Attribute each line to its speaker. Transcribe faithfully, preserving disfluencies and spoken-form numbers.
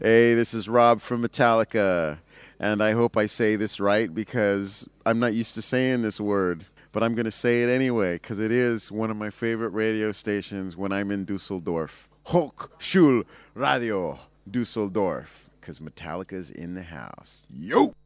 Speaker 1: Hey, this is Rob from Metallica, and I hope I say this right because I'm not used to saying this word, but I'm going to say it anyway because it is one of my favorite radio stations when I'm in Dusseldorf. Hochschul Radio Dusseldorf, because Metallica's in the house. Yo!